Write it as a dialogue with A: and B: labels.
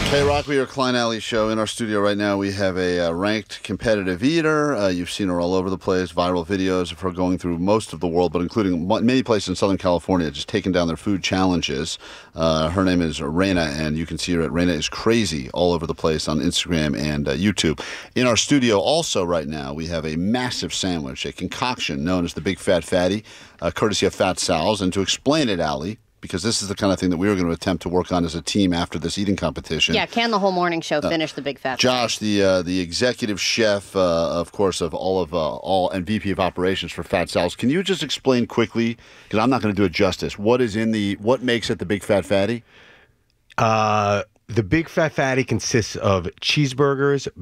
A: Hey, Rock, we are Klein Alley Show. In our studio right now, we have a ranked competitive eater. You've seen her all over the place, viral videos of her going through most of the world, but including many places in Southern California, just taking down their food challenges. Her name is Raina, and you can see her at Raina is Crazy all over the place on Instagram and YouTube. In our studio also right now, we have a massive sandwich, a concoction known as the Big Fat Fatty, courtesy of Fat Sal's. And to explain it, Allie, because this is the kind of thing that we were going to attempt to work on as a team after this eating competition.
B: Yeah, can the whole morning show finish the Big Fat
A: Josh, the executive chef, of course, of all and VP of operations for Fat Sal's. Can you just explain quickly, because I'm not going to do it justice, what makes it the Big Fat Fatty?
C: The Big Fat Fatty consists of cheeseburgers,